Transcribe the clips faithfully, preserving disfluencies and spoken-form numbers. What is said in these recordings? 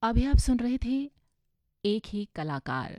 अभी आप सुन रहे थे एक ही कलाकार।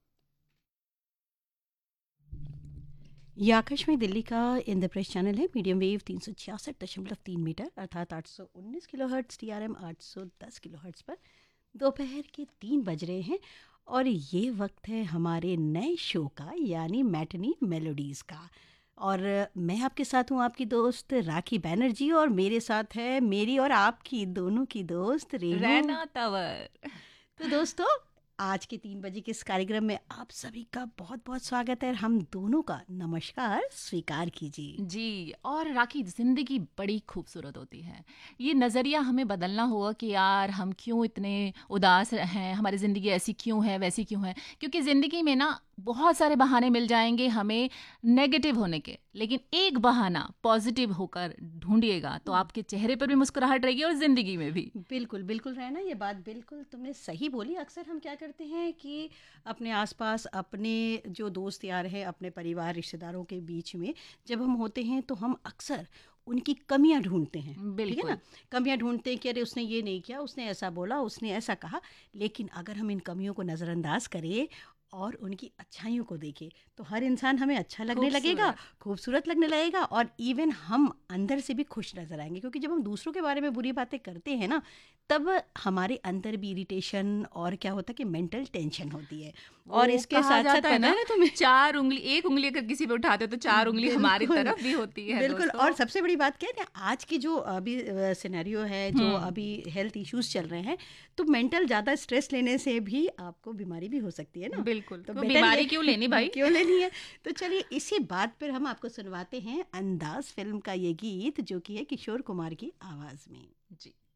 ये आकाशवाणी दिल्ली का इंद्रप्रस्थ चैनल है। मीडियम वेव तीन सौ छियासठ दशमलव तीन मीटर अर्थात आठ सौ उन्नीस kilo hertz, T R M आठ सौ दस किलो हर्ट्स पर दोपहर के तीन बज रहे हैं और ये वक्त है हमारे नए शो का, यानी मैटनी मेलोडीज़ का। और मैं आपके साथ हूँ, आपकी दोस्त राखी बैनर्जी, और मेरे साथ है मेरी और आपकी दोनों की दोस्त रेनू। रैना तंवर। तो दोस्तों, आज के तीन बजे के इस कार्यक्रम में आप सभी का बहुत बहुत स्वागत है। हम दोनों का नमस्कार स्वीकार कीजिए। जी, और राखी, जिंदगी बड़ी खूबसूरत होती है। ये नज़रिया हमें बदलना होगा कि यार हम क्यों इतने उदास हैं, हमारी ज़िंदगी ऐसी क्यों है, वैसी क्यों है। क्योंकि ज़िंदगी में ना बहुत सारे बहाने मिल जाएंगे हमें नेगेटिव होने के, लेकिन एक बहाना पॉजिटिव होकर ढूंढिएगा तो आपके चेहरे पर भी मुस्कुराहट रहेगी और ज़िंदगी में भी। बिल्कुल बिल्कुल रहना, ये बात बिल्कुल तुमने सही बोली। अक्सर हम क्या करते हैं कि अपने आसपास अपने जो दोस्त यार हैं, अपने परिवार रिश्तेदारों के बीच में जब हम होते हैं तो हम अक्सर उनकी कमियां ढूंढते हैं। ठीक है ना? बिल्कुल। कमियां ढूंढते हैं कि अरे उसने ये नहीं किया, उसने ऐसा बोला, उसने ऐसा कहा। लेकिन अगर हम इन कमियों को नज़रअंदाज करें और उनकी अच्छाइयों को देखें तो हर इंसान हमें अच्छा लगने लगेगा, खूबसूरत। खूबसूरत लगने लगेगा, और इवन हम अंदर से भी खुश नज़र आएंगे। क्योंकि जब हम दूसरों के बारे में बुरी बातें करते हैं ना, तब हमारे अंदर भी इरिटेशन और क्या होता है कि मेंटल टेंशन होती है। और वो इसके कहा साथ साथ जाता है पता ना, है ना तुम्हें। चार उंगली, एक उंगली अगर किसी पे उठाते हो तो चार उंगली हमारी बिल्कुल तरफ भी होती है बिल्कुल। और दोस्तों। सबसे बड़ी बात क्या है ना, आज की जो अभी सिनेरियो है, जो हम्म। अभी हेल्थ इश्यूज चल रहे हैं, तो मेंटल ज़्यादा स्ट्रेस लेने से भी आपको बीमारी भी हो सकती है ना। बिल्कुल, तो तो बेटर ये बीमारी क्यों लेनी भाई। क्यों लेनी है। तो चलिए इसी बात पर हम आपको सुनवाते हैं अंदाज फिल्म का ये गीत, जो कि है किशोर कुमार की आवाज़ में। जी।